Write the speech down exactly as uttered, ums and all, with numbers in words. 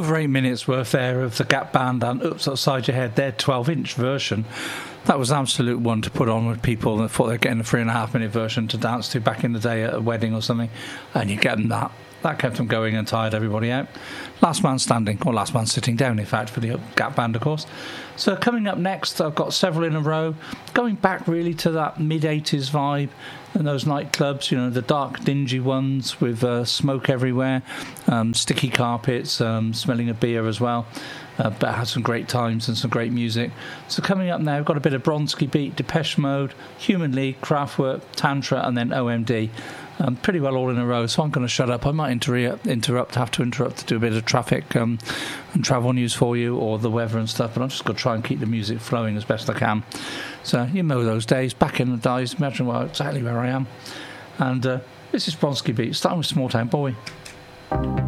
over eight minutes worth there of the Gap Band and Oops Outside Your Head, their twelve inch version. That was an absolute one to put on with people that thought they're getting a three and a half minute version to dance to back in the day at a wedding or something, and you get them that. That kept them going and tired everybody out. Last man standing, or last man sitting down, in fact, for the Gap Band, of course. So coming up next, I've got several in a row, going back really to that mid eighties vibe and those nightclubs, you know, the dark, dingy ones with uh, smoke everywhere, um, sticky carpets, um, smelling of beer as well. Uh, but had some great times and some great music. So coming up now, we've got a bit of Bronski Beat, Depeche Mode, Human League, Kraftwerk, Tantra, and then O M D. Um, pretty well all in a row, so I'm going to shut up. I might inter- interrupt, have to interrupt to do a bit of traffic um, and travel news for you, or the weather and stuff, but I'm just going to try and keep the music flowing as best I can. So you know those days, back in the days, imagine well, exactly where I am. And uh, this is Bronski Beat, starting with Small Town Boy.